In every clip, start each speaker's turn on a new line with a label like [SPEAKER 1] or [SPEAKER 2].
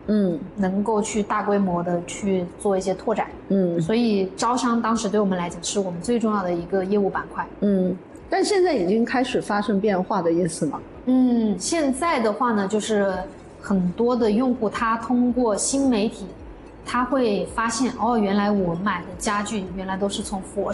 [SPEAKER 1] 能够去大规模的去做一些拓展，所以招商当时对我们来讲是我们最重要的一个业务板块，
[SPEAKER 2] 但现在已经开始发生变化的意思吗？
[SPEAKER 1] 现在的话呢，就是很多的用户他通过新媒体，他会发现原来我买的家具原来都是从佛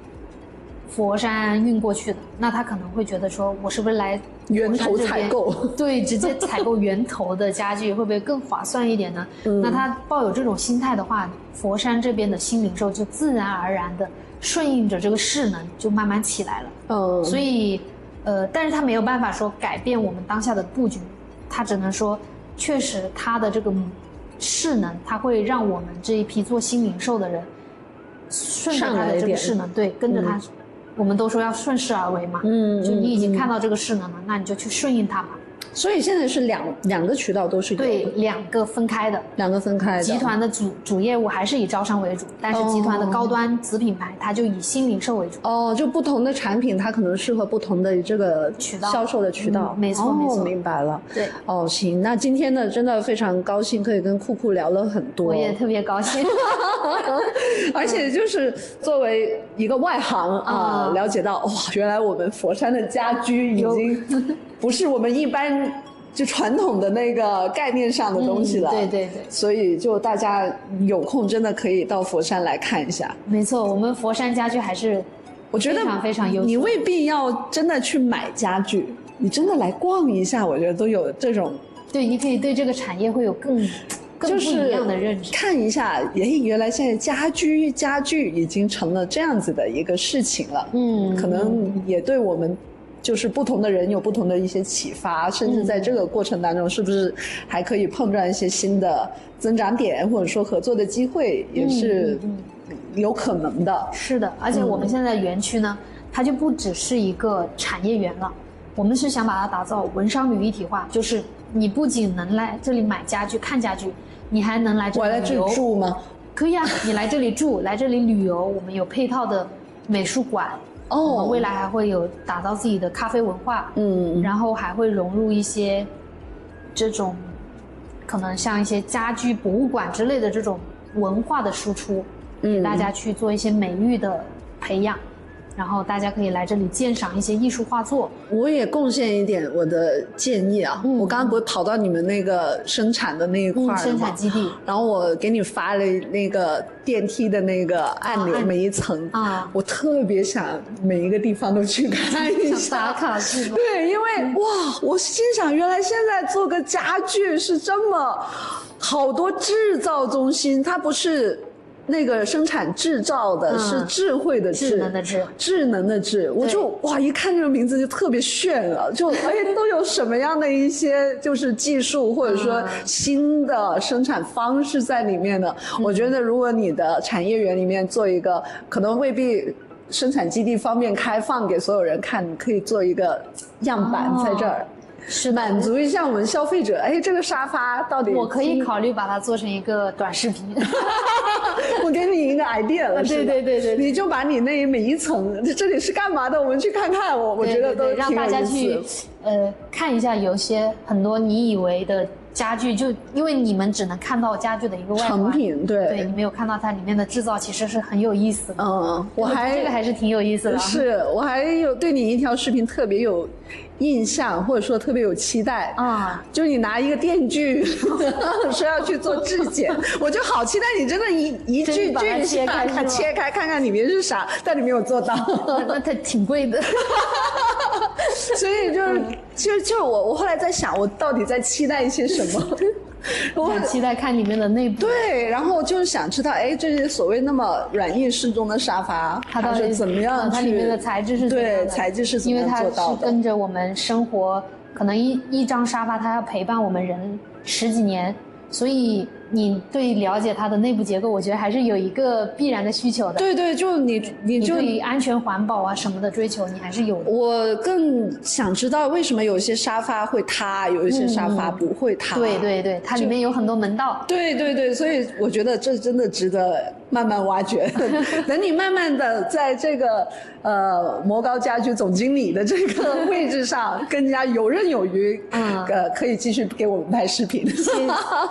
[SPEAKER 1] 山运过去的，那他可能会觉得说，我是不是来
[SPEAKER 2] 源头采购？
[SPEAKER 1] 对，直接采购源头的家具会不会更划算一点呢？那他抱有这种心态的话，佛山这边的新零售就自然而然的顺应着这个势能就慢慢起来了。所以但是他没有办法说改变我们当下的布局，他只能说确实他的这个势能，他会让我们这一批做新零售的人顺着他的这个势能，对，跟着他。我们都说要顺势而为嘛，就你已经看到这个势能了，那你就去顺应它嘛。
[SPEAKER 2] 所以现在是两个渠道都是有的，
[SPEAKER 1] 对，两个分开的。集团的主业务还是以招商为主，但是集团的高端子品牌它就以新零售为主。
[SPEAKER 2] 就不同的产品它可能适合不同的这个渠道销售的渠道。
[SPEAKER 1] 没错。
[SPEAKER 2] 明白了。
[SPEAKER 1] 对。
[SPEAKER 2] 行，那今天呢真的非常高兴可以跟酷酷聊了很多。
[SPEAKER 1] 我也特别高兴。
[SPEAKER 2] 而且就是作为一个外行了解到原来我们佛山的家居已经不是我们一般就传统的那个概念上的东西了。
[SPEAKER 1] 对。
[SPEAKER 2] 所以就大家有空真的可以到佛山来看一下。
[SPEAKER 1] 没错，我们佛山家居还是
[SPEAKER 2] 我觉得
[SPEAKER 1] 非常优秀。
[SPEAKER 2] 你未必要真的去买家具，你真的来逛一下，我觉得都有这种。
[SPEAKER 1] 对，你可以对这个产业会有更不一样的认识，
[SPEAKER 2] 看一下，原来现在家具已经成了这样子的一个事情了。可能也对我们就是不同的人有不同的一些启发，甚至在这个过程当中，是不是还可以碰撞一些新的增长点，或者说合作的机会，也是有可能的。
[SPEAKER 1] 是的，而且我们现在园区呢，它就不只是一个产业园了，我们是想把它打造文商旅一体化，就是你不仅能来这里买家具看家具，你还能来这里旅游。
[SPEAKER 2] 我来这里住吗？
[SPEAKER 1] 可以啊，你来这里住，来这里旅游，我们有配套的美术馆。我们未来还会有打造自己的咖啡文化，然后还会融入一些这种可能像一些家居博物馆之类的这种文化的输出，给大家去做一些美育的培养。然后大家可以来这里鉴赏一些艺术画作。
[SPEAKER 2] 我也贡献一点我的建议啊，我刚刚不是跑到你们那个生产的那一块
[SPEAKER 1] 生产基地，
[SPEAKER 2] 然后我给你发了那个电梯的那个按钮，每一层我特别想每一个地方都去看一下，
[SPEAKER 1] 打卡是吗？
[SPEAKER 2] 对，因为我心想原来现在做个家具是这么好多制造中心，它不是那个生产制造的，是智慧的智能的智，我就一看这个名字就特别炫了，就都有什么样的一些就是技术或者说新的生产方式在里面的。我觉得如果你的产业园里面做一个，可能未必生产基地方便开放给所有人看，你可以做一个样板在这儿。
[SPEAKER 1] 是
[SPEAKER 2] 满足一下我们消费者，这个沙发到底
[SPEAKER 1] 我可以考虑把它做成一个短视频。
[SPEAKER 2] 我给你一个 idea 了，
[SPEAKER 1] 对，
[SPEAKER 2] 你就把你那每一层这里是干嘛的，我们去看看，我觉得都挺有意思。
[SPEAKER 1] 让大家去看一下，有些很多你以为的家具，就因为你们只能看到家具的一个外观
[SPEAKER 2] 成品，对，
[SPEAKER 1] 你没有看到它里面的制造，其实是很有意思的。这个还是挺有意思的。
[SPEAKER 2] 是，我还有对你一条视频特别有印象，或者说特别有期待就是你拿一个电锯说要去做质检，我就好期待你真的一锯切开看看里面是啥，但你没有做到。
[SPEAKER 1] 那它挺贵的。
[SPEAKER 2] 所以就是我后来在想，我到底在期待一些什么？
[SPEAKER 1] 我很期待看里面的内部。
[SPEAKER 2] 对，然后就是想知道，这些所谓那么软硬适中的沙发，它到底怎么样？
[SPEAKER 1] 它里面的材质是怎么样的？
[SPEAKER 2] 对，材质是怎么样做到的？
[SPEAKER 1] 因为它是跟着我们生活，可能一张沙发它要陪伴我们人10几年，所以你对了解它的内部结构，我觉得还是有一个必然的需求的。
[SPEAKER 2] 对，就你就
[SPEAKER 1] 对安全环保啊什么的追求，你还是有的。
[SPEAKER 2] 我更想知道为什么有一些沙发会塌，有一些沙发不会塌。
[SPEAKER 1] 对，它里面有很多门道。
[SPEAKER 2] 对，所以我觉得这真的值得慢慢挖掘。等你慢慢的在这个摩高家居总经理的这个位置上更加游刃有余，可以继续给我们拍视频。